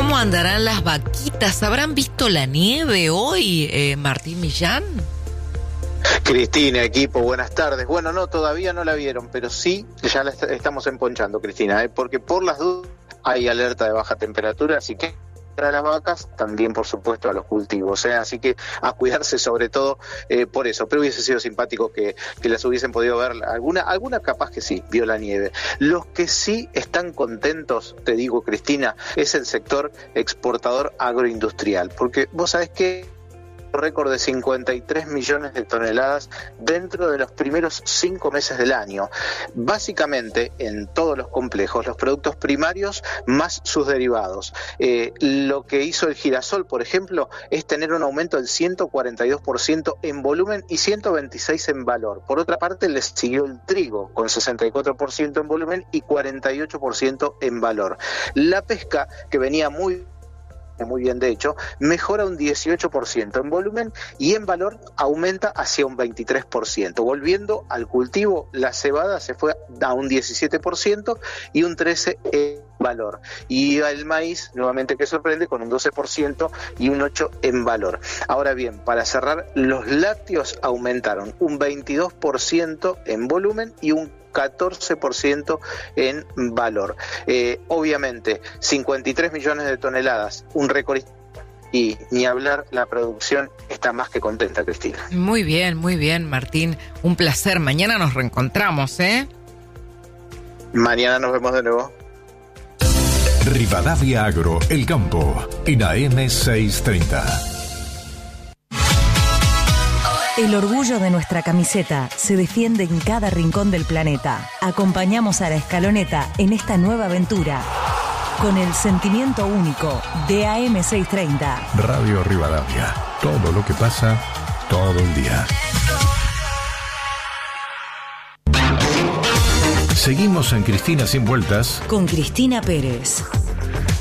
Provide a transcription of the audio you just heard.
¿Cómo andarán las vaquitas? ¿Habrán visto la nieve hoy, Martín Millán? Cristina, equipo, buenas tardes. Bueno, no, todavía no la vieron, pero sí, ya la estamos emponchando, Cristina, porque por las dudas hay alerta de baja temperatura, así que para las vacas, también por supuesto a los cultivos, así que a cuidarse sobre todo por eso, pero hubiese sido simpático que las hubiesen podido ver, alguna capaz que sí, vio la nieve. Los que sí están contentos, te digo Cristina, es el sector exportador agroindustrial, porque vos sabés que récord de 53 millones de toneladas dentro de los primeros 5 meses del año. Básicamente, en todos los complejos, los productos primarios más sus derivados. Lo que hizo el girasol, por ejemplo, es tener un aumento del 142% en volumen y 126% en valor. Por otra parte, les siguió el trigo, con 64% en volumen y 48% en valor. La pesca, que venía muy bien, de hecho, mejora un 18% en volumen y en valor aumenta hacia un 23%. Volviendo al cultivo, la cebada se fue a un 17% y un 13% en valor. Y el maíz, nuevamente que sorprende, con un 12% y un 8% en valor. Ahora bien, para cerrar, los lácteos aumentaron un 22% en volumen y un 14% en valor. Obviamente, 53 millones de toneladas, un récord, y ni hablar, la producción está más que contenta, Cristina. Muy bien, Martín. Un placer. Mañana nos reencontramos, ¿eh? Mañana nos vemos de nuevo. Rivadavia Agro, El Campo, en AM 630. El orgullo de nuestra camiseta se defiende en cada rincón del planeta. Acompañamos a la Escaloneta en esta nueva aventura con el sentimiento único de AM 630. Radio Rivadavia. Todo lo que pasa, todo el día. Seguimos en Cristina Sin Vueltas con Cristina Pérez.